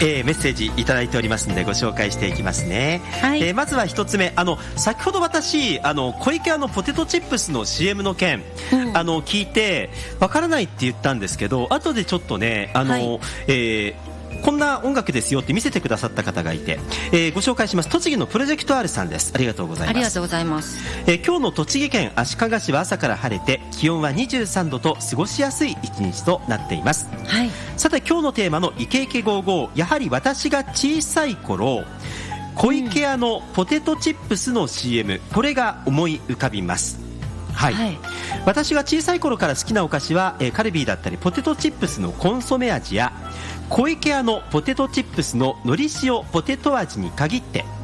メッセージいただいておりますのでご紹介していきますね、はい。まずは一つ目、先ほど私小池屋のポテトチップスの CM の件、聞いてわからないって言ったんですけど、後でちょっとねこんな音楽ですよって見せてくださった方がいて、ご紹介します。栃木のプロジェクト R さんです。ありがとうございます。 ありがとうございます。 今日の栃木県足利市は朝から晴れて気温は23度と過ごしやすい一日となっています、はい。さて今日のテーマのイケイケゴーゴー、やはり私が小さい頃小池屋のポテトチップスの CM、これが思い浮かびます。はい、はい。私が小さい頃から好きなお菓子はカルビーだったりポテトチップスのコンソメ味や小池屋のポテトチップスののり塩ポテト味に限って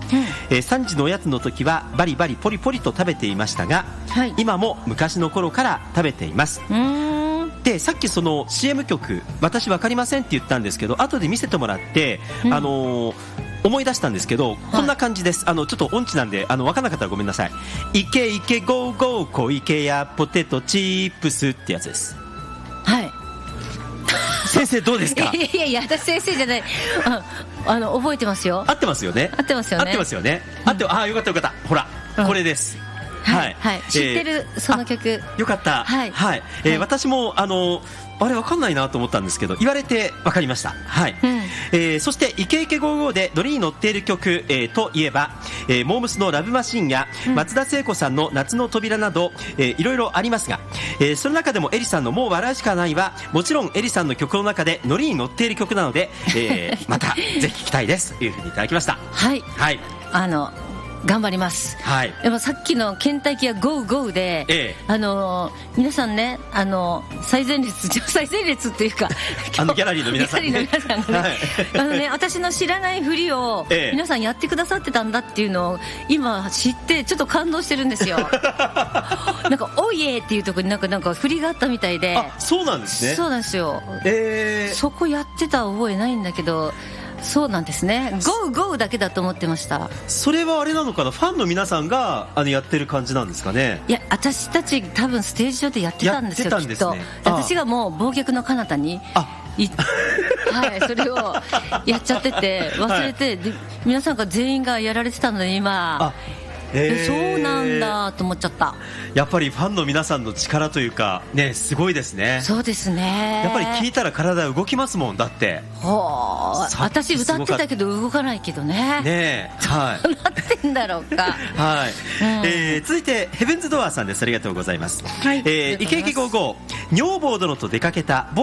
、3時のおやつの時はバリバリポリポリと食べていましたが、はい、今も昔の頃から食べています。でさっきその CM 曲私分かりませんって言ったんですけど、後で見せてもらって、思い出したんですけど、こんな感じです。ちょっと音痴なんで分からなかったらごめんなさい。イケイケゴーゴー小池屋ポテトチップスってやつです。はい。先生どうですか？ いや私先生じゃない。覚えてますよ。 合ってますよね。 合ってますよね。 合ってますよね。よかったよかった。ほら、これです。 はい、はい。知ってるその曲。 よかった。はい。はい。私もあれ分かんないなと思ったんですけど、言われて分かりました。はい。そしてイケイケゴーゴーでノリに乗っている曲、といえば、モームスのラブマシンや、松田聖子さんの夏の扉など、いろいろありますが、その中でもエリさんのもう笑うしかないはもちろんエリさんの曲の中でノリに乗っている曲なので、またぜひ聞きたいですというふうにいただきました。 はい。はい。頑張ります、はい。でもさっきのケンタッキーはゴーゴーで、皆さんね最前列っていうかギャラリーの皆さんね、 がね私の知らない振りを皆さんやってくださってたんだっていうのを今知ってちょっと感動してるんですよ。なんかおいえっていうところになんか振りがあったみたいで。 あ、そうなんですね。 そうなんですよ、そこやってた覚えないんだけど、そうなんですね。ゴーゴーだけだと思ってました。 それはあれなのかな、ファンの皆さんがやってる感じなんですかね。 いや私たち多分ステージ上でやってたんですよ。きっと私がもう忘却の彼方にはい、それをやっちゃってて忘れて、で皆さんが全員がやられてたので今そうなんだと思っちゃった。 やっぱりファンの皆さんの力というかね、すごいですね。 そうですね。 やっぱり聞いたら体動きますもん。だって私歌ってたけど動かないけどね。 ねえ、はい。 どうなってんだろうか。 はい。続いてヘブンズドアーさんです。ありがとうございます。はい。イケイケゴーゴー、女房殿と出かけた